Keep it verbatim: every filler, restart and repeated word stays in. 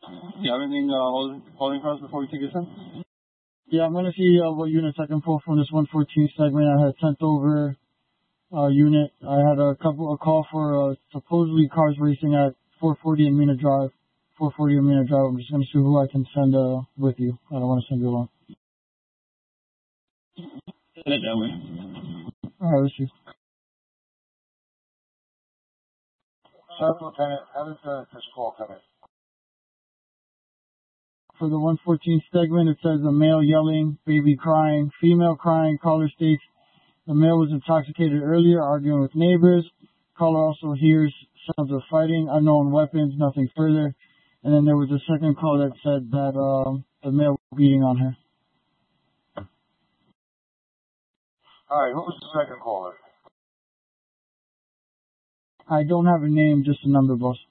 Do you have anything uh, holding, holding for us before we take this in? Yeah, I'm going to see uh, what units I can pull from this one fourteen segment. I had sent over a uh, unit. I had a couple a call for uh, supposedly cars racing at four forty in Mina Drive. four forty in Mina Drive. I'm just going to see who I can send uh, with you. I don't want to send you alone. Send it that way. All right, let's see. Sheriff Lieutenant, have this, this call coming. For the one fourteen segment, it says a male yelling, baby crying, female crying. Caller states the male was intoxicated earlier, arguing with neighbors. Caller also hears sounds of fighting, unknown weapons, nothing further. And then there was a second call that said that um, the male was beating on her. All right, who was the second caller? I don't have a name, just a number, boss.